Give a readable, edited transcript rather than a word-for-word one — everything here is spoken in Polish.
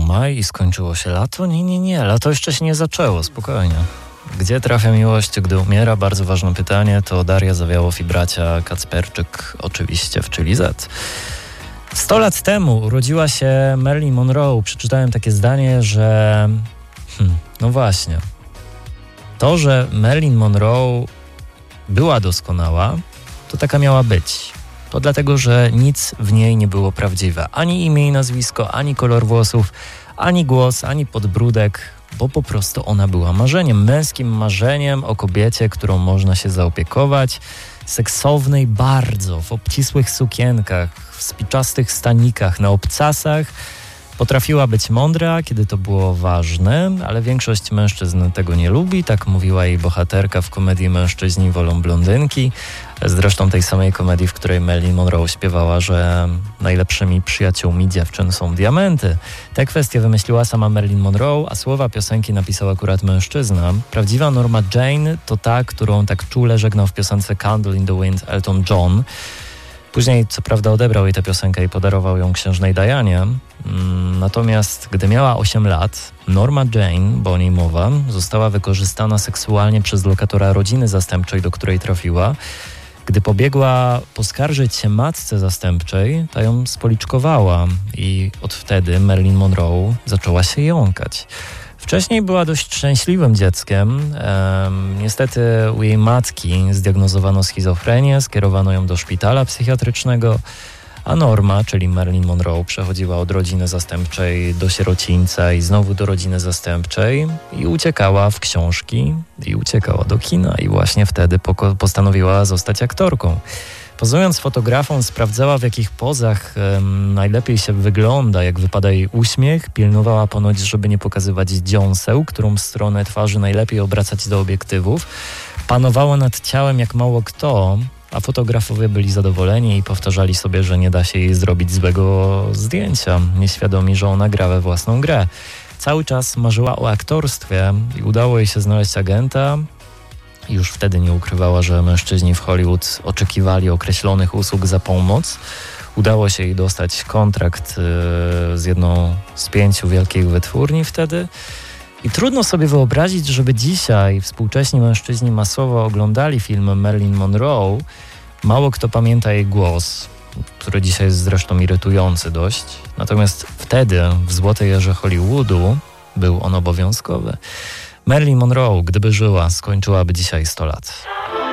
maj i skończyło się lato? Nie, lato jeszcze się nie zaczęło, spokojnie. Gdzie trafia miłość, gdy umiera? Bardzo ważne pytanie. To Daria Zawiałow i bracia Kacperczyk, oczywiście w Czyli Z. 100 lat temu urodziła się Marilyn Monroe. Przeczytałem takie zdanie, że... no właśnie. To, że Marilyn Monroe była doskonała, to taka miała być. To dlatego, że nic w niej nie było prawdziwe. Ani imię i nazwisko, ani kolor włosów, ani głos, ani podbródek, bo po prostu ona była marzeniem, męskim marzeniem o kobiecie, którą można się zaopiekować, seksownej bardzo, w obcisłych sukienkach, w spiczastych stanikach, na obcasach. Potrafiła być mądra, kiedy to było ważne, ale większość mężczyzn tego nie lubi. Tak mówiła jej bohaterka w komedii Mężczyźni wolą blondynki. Zresztą tej samej komedii, w której Marilyn Monroe śpiewała, że najlepszymi przyjaciółmi dziewczyn są diamenty. Tę kwestię wymyśliła sama Marilyn Monroe, a słowa piosenki napisał akurat mężczyzna. Prawdziwa Norma Jane to ta, którą tak czule żegnał w piosence Candle in the Wind Elton John. Później, co prawda, odebrał jej tę piosenkę i podarował ją księżnej Dianie. Natomiast gdy miała 8 lat, Norma Jane, bo o niej mowa, została wykorzystana seksualnie przez lokatora rodziny zastępczej, do której trafiła. Gdy pobiegła poskarżyć się matce zastępczej, ta ją spoliczkowała i od wtedy Marilyn Monroe zaczęła się jąkać. Wcześniej była dość szczęśliwym dzieckiem. Niestety u jej matki zdiagnozowano schizofrenię, skierowano ją do szpitala psychiatrycznego, a Norma, czyli Marilyn Monroe, przechodziła od rodziny zastępczej do sierocińca i znowu do rodziny zastępczej i uciekała w książki i uciekała do kina i właśnie wtedy postanowiła zostać aktorką. Pozując fotografom, sprawdzała, w jakich pozach najlepiej się wygląda, jak wypada jej uśmiech. Pilnowała ponoć, żeby nie pokazywać dziąseł, którą stronę twarzy najlepiej obracać do obiektywów. Panowała nad ciałem jak mało kto, a fotografowie byli zadowoleni i powtarzali sobie, że nie da się jej zrobić złego zdjęcia, nieświadomi, że ona gra we własną grę. Cały czas marzyła o aktorstwie i udało jej się znaleźć agenta. Już wtedy nie ukrywała, że mężczyźni w Hollywood oczekiwali określonych usług za pomoc. Udało się jej dostać kontrakt z jedną z 5 wielkich wytwórni wtedy. I trudno sobie wyobrazić, żeby dzisiaj współcześni mężczyźni masowo oglądali film Marilyn Monroe. Mało kto pamięta jej głos, który dzisiaj jest zresztą irytujący dość. Natomiast wtedy w złotej erze Hollywoodu był on obowiązkowy. Marilyn Monroe, gdyby żyła, skończyłaby dzisiaj 100 lat.